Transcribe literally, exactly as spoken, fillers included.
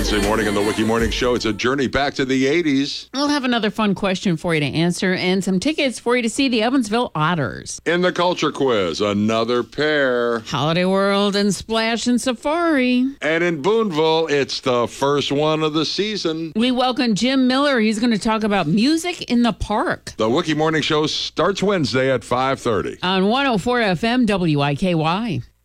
Wednesday morning on the Wiki Morning Show. It's a journey back to the eighties. We'll have another fun question for you to answer and some tickets for you to see the Evansville Otters. In the Culture Quiz, another pair. Holiday World and Splash and Safari. And in Boonville, it's the first one of the season. We welcome Jim Miller. He's going to talk about music in the park. The Wiki Morning Show starts Wednesday at five thirty. On one oh four F M W I K Y.